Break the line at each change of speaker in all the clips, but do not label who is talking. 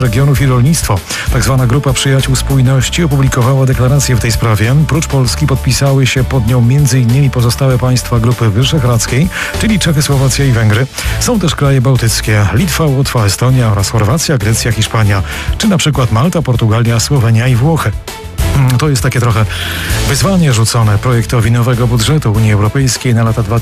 Regionów i Rolnictwo. Tak zwana Grupa Przyjaciół Spójności opublikowała deklarację w tej sprawie. Prócz Polski podpisały się pod nią m.in. pozostałe państwa Grupy Wyszehradzkiej, czyli Czechy, Słowacja i Węgry. Są też kraje bałtyckie: Litwa, Łotwa, Estonia oraz Chorwacja, Grecja, Hiszpania, czy na przykład Malta, Portugalia, Słowenia i Włochy. To jest takie trochę wyzwanie rzucone projektowi nowego budżetu Unii Europejskiej na lata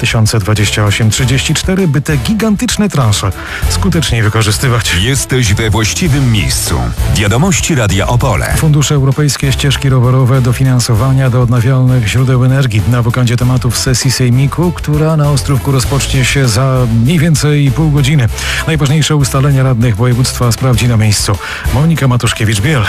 2028-34, by te gigantyczne transze skuteczniej wykorzystywać.
Jesteś we właściwym miejscu. Wiadomości Radia Opole.
Fundusze europejskie, ścieżki rowerowe, dofinansowania do odnawialnych źródeł energii. Na wokandzie tematów sesji sejmiku, która na Ostrówku rozpocznie się za mniej więcej pół godziny. Najważniejsze ustalenia radnych województwa sprawdzi na miejscu Monika Matuszkiewicz-Biel.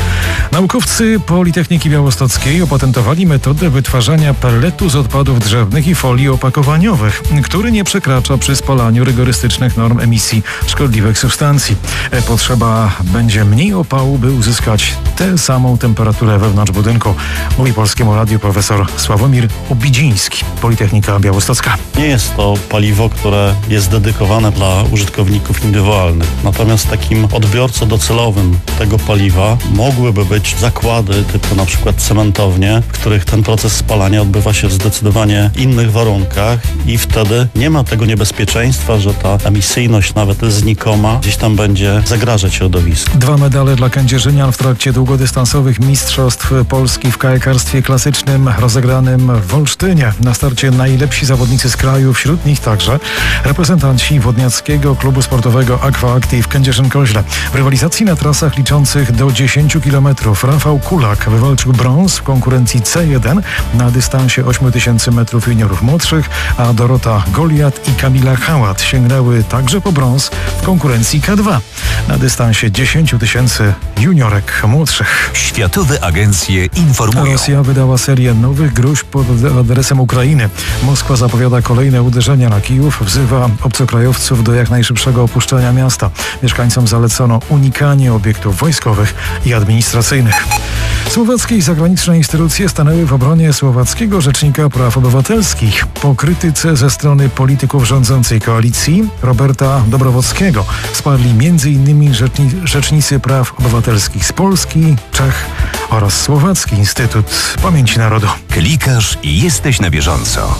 Naukowcy Politechniki Białostockiej opatentowali metodę wytwarzania pelletu z odpadów drzewnych i folii opakowaniowych, który nie przekracza przy spalaniu rygorystycznych norm emisji szkodliwych substancji. Potrzeba będzie mniej opału, by uzyskać tę samą temperaturę wewnątrz budynku, mówi Polskiemu Radiu profesor Sławomir Obidziński, Politechnika Białostocka.
Nie jest to paliwo, które jest dedykowane dla użytkowników indywidualnych. Natomiast takim odbiorcą docelowym tego paliwa mogłyby być zakłady typu na przykład cementownie, w których ten proces spalania odbywa się w zdecydowanie innych warunkach i wtedy nie ma tego niebezpieczeństwa, że ta emisyjność nawet znikoma gdzieś tam będzie zagrażać środowisku.
2 medale dla kędzierzynian w trakcie długodystansowych Mistrzostw Polski w kajakarstwie klasycznym rozegranym w Olsztynie. Na starcie najlepsi zawodnicy z kraju, wśród nich także reprezentanci Wodniackiego Klubu Sportowego Aqua Active Kędzierzyn-Koźle. W rywalizacji na trasach liczących do 10 km Rafał Kulak wywalczył brąz w konkurencji C1 na dystansie 8000 metrów juniorów młodszych, a Dorota Goliat i Kamila Hałat sięgnęły także po brąz w konkurencji K2 na dystansie 10 000 juniorek młodszych.
Światowe agencje informują.
Rosja wydała serię nowych gruźb pod adresem Ukrainy. Moskwa zapowiada kolejne uderzenia na Kijów, wzywa obcokrajowców do jak najszybszego opuszczenia miasta. Mieszkańcom zalecono unikanie obiektów wojskowych i administracyjnych. Słowackie i zagraniczne instytucje stanęły w obronie słowackiego rzecznika praw obywatelskich po krytyce ze strony polityków rządzącej koalicji Roberta Dobrowolskiego. Wsparli m.in. rzecznicy praw obywatelskich z Polski, Czech oraz Słowacki Instytut Pamięci Narodu.
Klikasz i jesteś na bieżąco.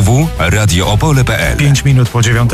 www.radioopole.pl
5 minut po 9.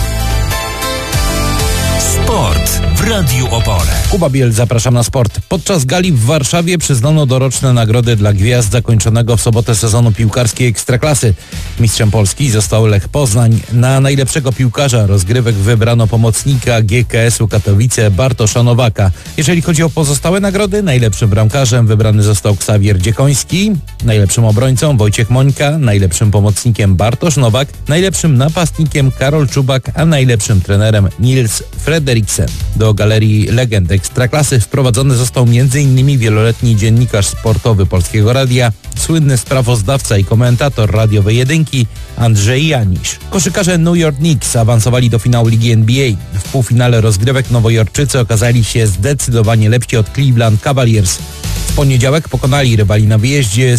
Sport w Radiu Opole.
Kuba Biel, zapraszam na sport. Podczas gali w Warszawie przyznano doroczne nagrody dla gwiazd zakończonego w sobotę sezonu piłkarskiej Ekstraklasy. Mistrzem Polski został Lech Poznań. Na najlepszego piłkarza rozgrywek wybrano pomocnika GKS-u Katowice Bartosza Nowaka. Jeżeli chodzi o pozostałe nagrody, najlepszym bramkarzem wybrany został Ksawier Dziekoński, najlepszym obrońcą Wojciech Mońka, najlepszym pomocnikiem Bartosz Nowak, najlepszym napastnikiem Karol Czubak, a najlepszym trenerem Nils Frederiksen. Do galerii legend Ekstraklasy wprowadzony został m.in. wieloletni dziennikarz sportowy Polskiego Radia, słynny sprawozdawca i komentator radiowej jedynki Andrzej Janisz. Koszykarze New York Knicks awansowali do finału Ligi NBA. W półfinale rozgrywek nowojorczycy okazali się zdecydowanie lepsi od Cleveland Cavaliers. W poniedziałek pokonali rywali na wyjeździe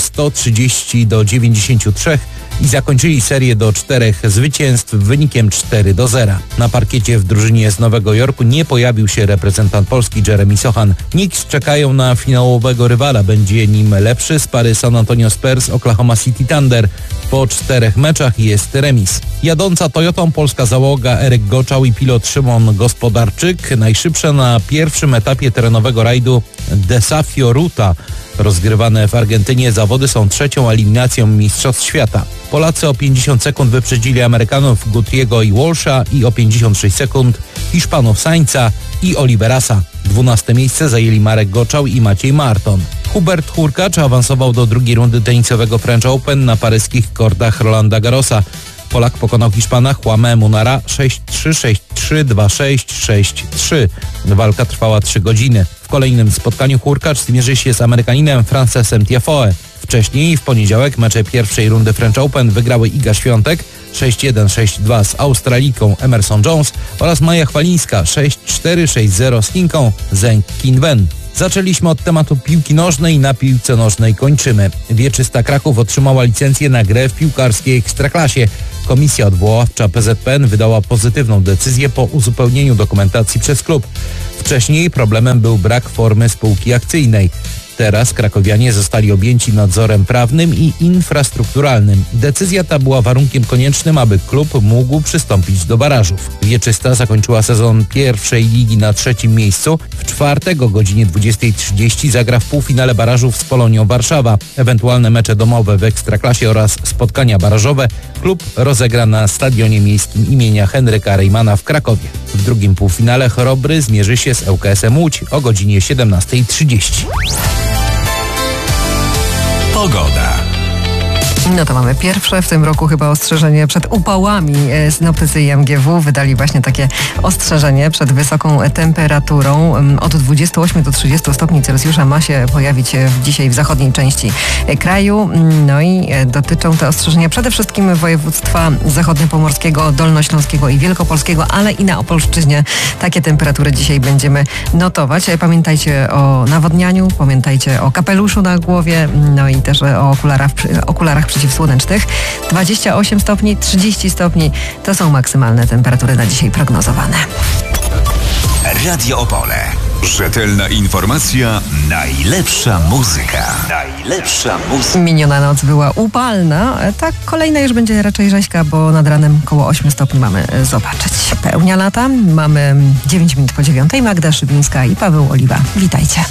130-93 i zakończyli serię do 4 zwycięstw wynikiem 4-0. Na parkiecie w drużynie z Nowego Jorku nie pojawił się reprezentant Polski Jeremy Sochan. Knicks czekają na finałowego rywala. Będzie nim lepszy z pary San Antonio Spurs Oklahoma City Thunder. Po 4 meczach jest remis. Jadąca Toyotą polska załoga Eryk Goczał i pilot Szymon Gospodarczyk najszybsze na pierwszym etapie terenowego rajdu Desafio Ruta. Rozgrywane w Argentynie zawody są trzecią eliminacją Mistrzostw Świata. Polacy o 50 sekund wyprzedzili Amerykanów Guthriego i Walsha i o 56 sekund Hiszpanów Sainza i Oliverasa. 12 miejsce zajęli Marek Goczał i Maciej Marton. Hubert Hurkacz awansował do drugiej rundy tenisowego French Open na paryskich kortach Rolanda Garrosa. Polak pokonał Hiszpana Juan'ę Munara 6-3, 6-3, 2-6, 6-3. Walka trwała 3 godziny. W kolejnym spotkaniu Hurkacz zmierzy się z Amerykaninem Francesem Tiafoe. Wcześniej w poniedziałek mecze pierwszej rundy French Open wygrały Iga Świątek 6-1, 6-2 z Australijką Emerson Jones oraz Maja Chwalińska 6-4, 6-0 z Chinką Zheng Qinwen. Zaczęliśmy od tematu piłki nożnej i na piłce nożnej kończymy. Wieczysta Kraków otrzymała licencję na grę w piłkarskiej Ekstraklasie. Komisja odwoławcza PZPN wydała pozytywną decyzję po uzupełnieniu dokumentacji przez klub. Wcześniej problemem był brak formy spółki akcyjnej. Teraz krakowianie zostali objęci nadzorem prawnym i infrastrukturalnym. Decyzja ta była warunkiem koniecznym, aby klub mógł przystąpić do barażów. Wieczysta zakończyła sezon pierwszej ligi na 3. miejscu. W czwartek o godzinie 20:30 zagra w półfinale barażów z Polonią Warszawa. Ewentualne mecze domowe w Ekstraklasie oraz spotkania barażowe klub rozegra na stadionie miejskim imienia Henryka Reymana w Krakowie. W drugim półfinale Chrobry zmierzy się z ŁKS-em Łódź o godzinie 17:30.
Pogoda.
No to mamy pierwsze w tym roku chyba ostrzeżenie przed upałami. Synoptycy IMGW wydali właśnie takie ostrzeżenie przed wysoką temperaturą. Od 28 do 30 stopni Celsjusza ma się pojawić dzisiaj w zachodniej części kraju. No i dotyczą te ostrzeżenia przede wszystkim województwa zachodniopomorskiego, dolnośląskiego i wielkopolskiego, ale i na Opolszczyźnie takie temperatury dzisiaj będziemy notować. Pamiętajcie o nawodnianiu, pamiętajcie o kapeluszu na głowie, no i też o okularach przeciwsłonecznych. 28 stopni, 30 stopni to są maksymalne temperatury na dzisiaj prognozowane.
Radio Opole. Rzetelna informacja, najlepsza muzyka. Najlepsza muzyka.
Miniona noc była upalna. Tak, kolejna już będzie raczej rzeźka, bo nad ranem koło 8 stopni mamy zobaczyć. Pełnia lata. Mamy 9 minut po 9. Magda Szybińska i Paweł Oliwa. Witajcie.